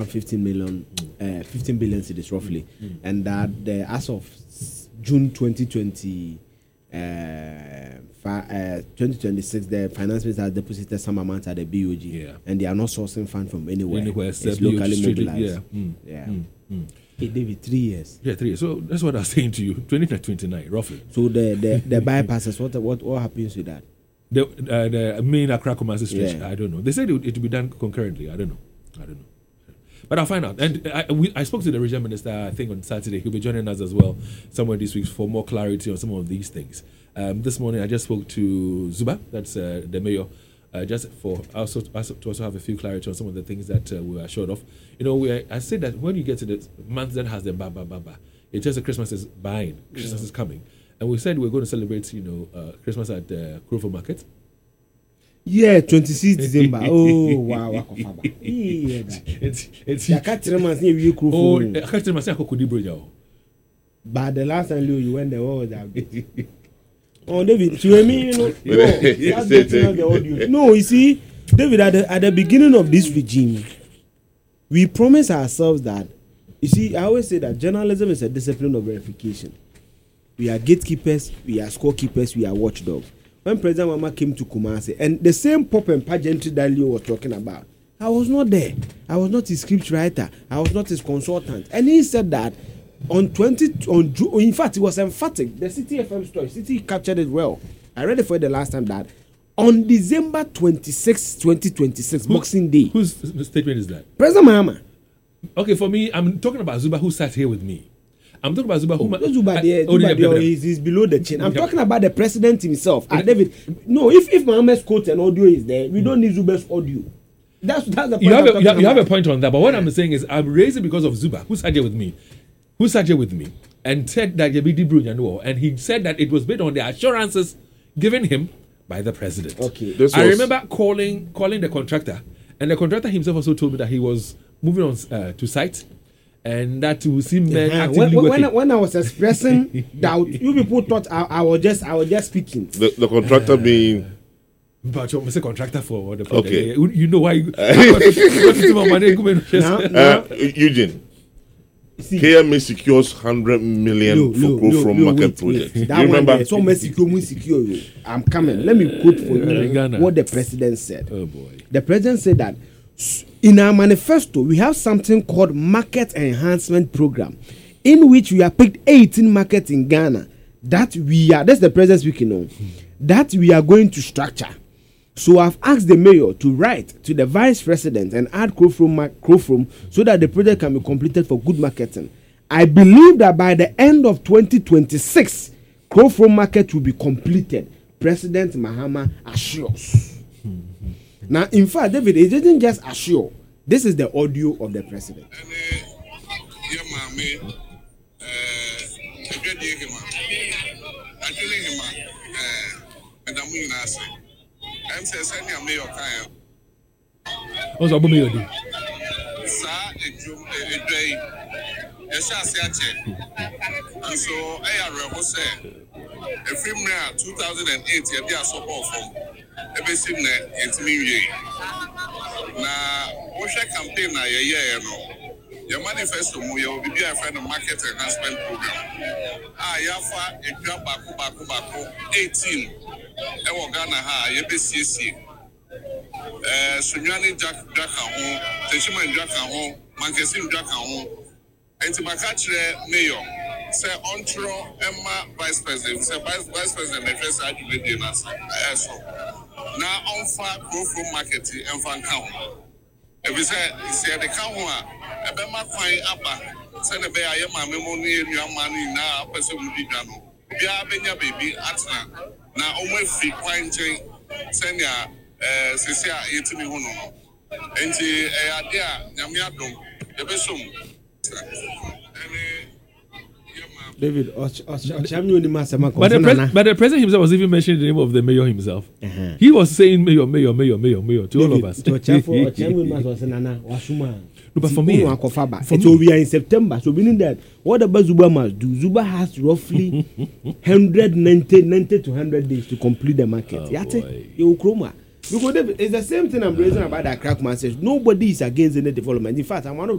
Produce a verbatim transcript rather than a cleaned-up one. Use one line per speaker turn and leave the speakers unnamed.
fifteen million, uh, fifteen billion cedis roughly, mm. and that the, as of June twenty twenty, uh, fi- uh, twenty twenty-six, the finance minister has deposited some amount at the B O G,
yeah.
and they are not sourcing fund from anywhere.
Anywhere
it's
except
locally
mobilized.
mobilized.
Yeah, mm.
yeah.
Mm. Mm.
Hey, David, three years.
Yeah, three years. So that's what I was saying to you. twenty twenty-nine, roughly.
So the the, the bypasses, what what what happens with that?
The uh, the main Accra Kumasi stretch,
Yeah.
I don't know. They said it would, it would be done concurrently. I don't know. I don't know. But I'll find out. And I, we, I spoke to the regional minister, I think, on Saturday. He'll be joining us as well somewhere this week for more clarity on some of these things. Um, this morning, I just spoke to Zuba, that's uh, the mayor, uh, just for also, also to also have a few clarity on some of the things that uh, we are short of. You know, we are, I said that when you get to the month that has the ba ba ba ba, it's just that Christmas is buying, Christmas yeah. is coming. And we said we're going to celebrate, you know, uh, Christmas at the uh, Crowford Market.
Yeah, twenty-sixth December. Oh, wow. Yeah,
it's it's
I can't remember seeing you
Oh, I can't remember seeing Kokudi Bridge.
But the last time you went there, what was that? Oh, David, to me, you know, no, that's the audio. No, you see, David, at the, at the beginning of this regime, we promised ourselves that, you see, I always say that journalism is a discipline of verification. We are gatekeepers, we are scorekeepers, we are watchdogs. When President Mama came to Kumasi, and the same pop and pageantry that Leo was talking about, I was not there. I was not his script writer. I was not his consultant. And he said that on twenty, on in fact, it was emphatic. The City F M story, City captured it well. I read it for you the last time that on December twenty-sixth, twenty twenty-six, Who, Boxing Day.
Whose statement is that?
President Mahama.
Okay, for me, I'm talking about Zuba who sat here with me. I'm talking about Zuba who...
Oh, Zuba there,
oh,
Zuba there is, is below the chin. I'm yeah. talking about the president himself. And David, no, if, if Mahama's quote and audio is there, we don't need Zuba's audio. That's, that's the point.
You have, a, you, have, you have a point on that, but what yeah. I'm saying is I'm raising because of Zuba, who sat here with me, who sat here with me, and said that Yabidi Brunyano, and he said that it was based on the assurances given him by the president.
Okay.
This I was... remember calling calling the contractor, and the contractor himself also told me that he was moving on uh, to site, and that will seem uh,
uh-huh.
actively
when,
working.
When I, when I was expressing doubt, you people thought I, I was just I was just speaking.
The, the contractor uh, being...
But you're a contractor for the
project. Okay.
You, you know why you...
now, now, uh, Eugene. See, K M A secures one hundred million no, for no, from no, market wait, project. Wait.
You remember? So much secure, secure. I'm coming. Let me quote for you uh, what the president said.
Oh boy.
The president said that in our manifesto we have something called market enhancement program, in which we have picked eighteen markets in Ghana that we are. That's the president speaking on. That we are going to structure. So I've asked the mayor to write to the vice president and add Crowfrom so that the project can be completed for good marketing. I believe that by the end of twenty twenty-six, Crowfrom market will be completed. President Mahama assures. Mm-hmm. Now, in fact, David, it didn't just assure. This is the audio of the president.
I'm saying I'm mayor kind.
What's up, mayor?
Sir, a day. Yes, I say. And so I am say a film now two thousand eight. You be a support from every single it's me. Now, what's your campaign now? Yeah, yeah, no. Your manifesto, you will be a friend of market enhancement program. Ah, Yafa, a job baku baku baku eighteen. Ewo Ghana ha ye be C C eh Sunyani Jack Jack ho Teshima Jack ho Mankesim Jack ho enti maka kire mayor say ontro Emma vice president say vice vice president the first adwuma dey na so na onfa Crowfrom market emfa nka ho e be say say the ka ho a ebe ma kwan aba say ne be aye ma memo no enu amani na apese mu di dwa no bia benya baby atna na omo free kwanche senia eh sesia yetimi hu no enti eh ade a nyame adom de besom
David och och champion ni masema
but the pres- but the president himself was even mentioning the name of the mayor himself. Uh-huh. He was saying mayor mayor mayor mayor mayor to David, all of us.
To champion champion mas was nana wasuma.
No, but for me,
for it will be in September. So meaning that what the Zuba must do, Zuba has roughly one hundred ninety, ninety to one hundred days to complete the market.
Oh,
Yate, you chroma. Because it's the same thing I'm raising about that crack message. Nobody is against any development. In fact, I'm one of